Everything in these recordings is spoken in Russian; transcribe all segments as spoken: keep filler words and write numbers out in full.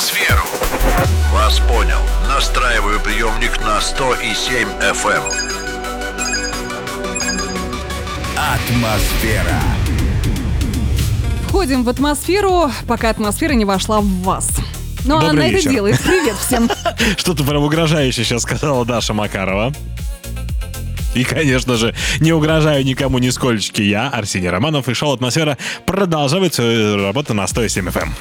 Атмосферу. Вас понял. Настраиваю приемник на сто и семь эф эм. Атмосфера. Входим в атмосферу, пока атмосфера не вошла в вас. Ну, Добрый она вечер. это делает. Привет всем. Что-то прям угрожающе сейчас сказала Даша Макарова. И, конечно же, не угрожаю никому нисколько. Я, Арсений Романов, и шоу «Атмосфера» продолжает свою работу на сто и семь эф эм.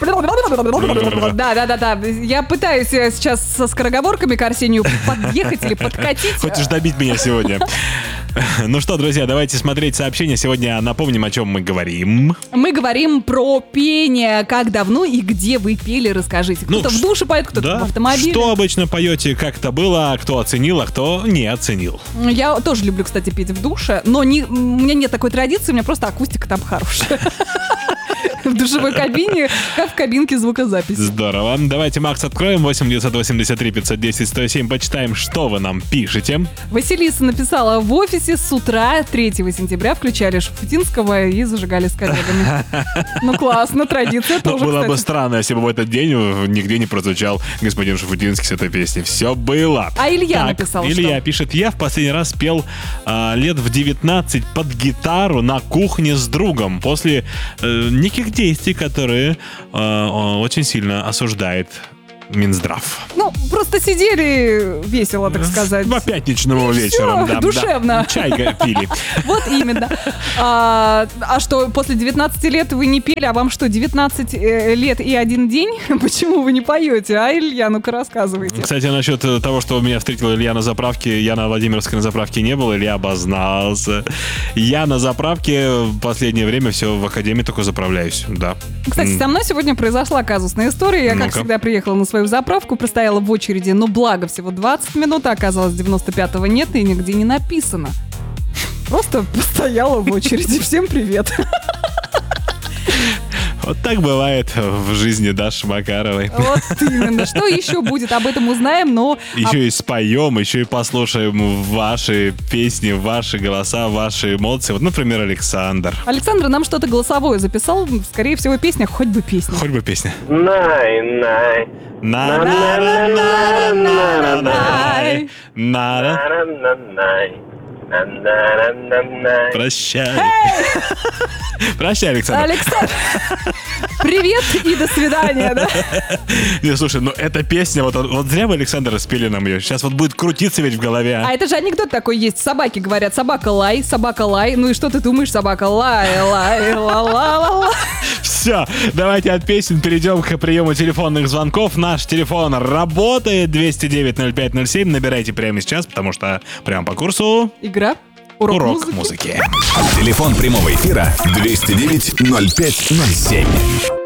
Да, да, да, да. Я пытаюсь э, сейчас со скороговорками к Арсению подъехать или подкатить. Хочешь добить меня сегодня? Ну что, друзья, давайте смотреть сообщения. Сегодня напомним, о чем мы говорим. Мы говорим про пение. Как давно и где вы пели, расскажите. Кто-то Ну, в душе поет, кто-то Да. в автомобиле. Что обычно поете, как это было, кто оценил, а кто не оценил. Я тоже люблю, кстати, петь в душе, но не, у меня нет такой традиции, у меня просто акустика там хорошая. В душевой кабине, как в кабинке звукозаписи. Здорово. Давайте, Макс, откроем восемь девятьсот восемьдесят три пятьсот десять сто семь. Почитаем, что вы нам пишете. Василиса написала: в офисе с утра третьего сентября включали Шафутинского и зажигали с коллегами. Ну классно, традиция Ну, тоже, было бы кстати. странно, если бы в этот день нигде не прозвучал господин Шафутинский с этой песней. Все было. А Илья Так, написал, Илья что? пишет: я в последний раз пел а, лет в девятнадцать под гитару на кухне с другом после э, неких действий, которые э, очень сильно осуждает Минздрав. Ну, просто сидели весело, так сказать. По пятничному И вечером, всё, да. душевно. Да. Чай пили. Вот именно. А, а что, после девятнадцати лет вы не пели, а вам что, девятнадцать э, лет и один день? Почему вы не поете, а, Илья? Ну-ка рассказывайте. Кстати, насчет того, что меня встретил Илья на заправке, я на Владимировской на заправке не был, Илья обознался. Я на заправке в последнее время все в академии только заправляюсь, да. Кстати, М. со мной сегодня произошла казусная история. Я, как Ну-ка. всегда, приехала на свою заправку, простояла в очереди, но благо всего двадцать минут, а оказалось, девяносто пятого нет и нигде не написано. Просто постояла в очереди. Всем привет. Вот так бывает в жизни Даши Макаровой. Вот именно. Что еще будет, об этом узнаем, но... Еще и споем, еще и послушаем ваши песни, ваши голоса, ваши эмоции. Вот, например, Александр. Александр нам что-то голосовое записал. Скорее всего, песня, хоть бы песня. Хоть бы песня. Най, най, на на на на Ай. на на най, на на на най. Прощай. Прощай, Александр. Александр, привет и до свидания, да? Не, слушай, ну эта песня, вот, вот зря вы, Александр, спели нам ее. Сейчас вот будет крутиться ведь в голове. А это же анекдот такой есть. Собаки говорят: собака лай, собака лай. Ну и что ты думаешь, собака лай, лай, ла-ла-ла-ла. Все, давайте от песен перейдем к приему телефонных звонков. Наш телефон работает двести девять ноль пять ноль семь. Набирайте прямо сейчас, потому что прямо по курсу Игра. Урок, урок музыки. музыки. Телефон прямого эфира двести девять ноль пять ноль семь.